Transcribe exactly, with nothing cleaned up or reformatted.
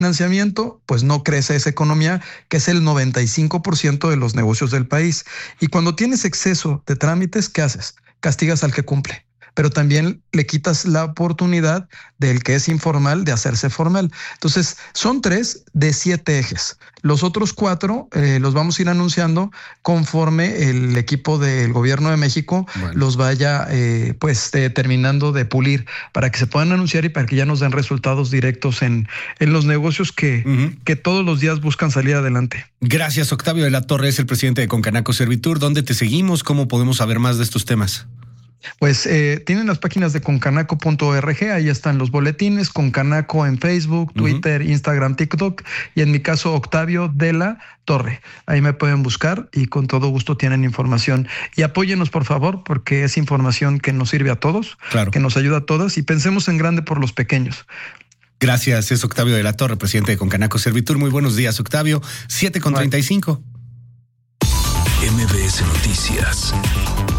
financiamiento, pues no crece esa economía, que es el noventa y cinco por ciento de los negocios del país. Y cuando tienes exceso de trámites, ¿qué haces? Castigas al que cumple, pero también le quitas la oportunidad del que es informal de hacerse formal. Entonces, son tres de siete ejes. Los otros cuatro eh, los vamos a ir anunciando conforme el equipo del Gobierno de México bueno. los vaya eh, pues eh, terminando de pulir para que se puedan anunciar y para que ya nos den resultados directos en, en los negocios que, uh-huh. que todos los días buscan salir adelante. Gracias, Octavio de la Torre, es el presidente de Concanaco Servitur. ¿Dónde te seguimos? ¿Cómo podemos saber más de estos temas? Pues eh, tienen las páginas de concanaco punto org, ahí están los boletines, Concanaco en Facebook, Twitter, uh-huh. Instagram, TikTok, y en mi caso Octavio de la Torre. Ahí me pueden buscar y con todo gusto tienen información. Y apóyenos, por favor, porque es información que nos sirve a todos, claro. que nos ayuda a todos, y pensemos en grande por los pequeños. Gracias, es Octavio de la Torre, presidente de Concanaco Servitur. Muy buenos días, Octavio. siete con treinta y cinco. M B S Noticias.